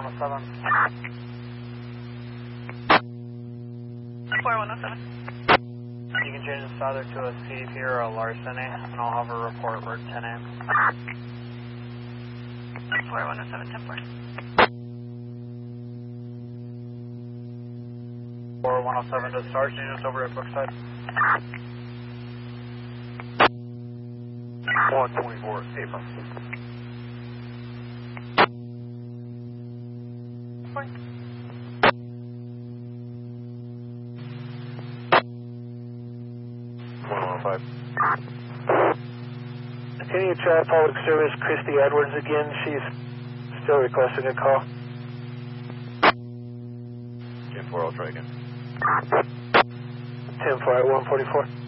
4107. 4107. You can change this either to a CDP or a larceny, and I'll have a report word 10 a.m. 4107, 10-4. 4107 to Sarge, just over at Brookside. 124, April. Continue to try public service Christy Edwards again. She's still requesting a call. 10-4, I'll try again. 10-4 at 144.